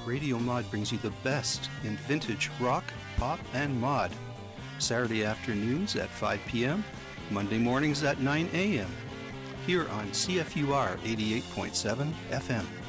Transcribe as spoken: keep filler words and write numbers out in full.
Radio Mod brings you the best in vintage rock, pop, and mod. Saturday afternoons at five p.m., Monday mornings at nine a.m. here on C F U R eighty-eight point seven F M.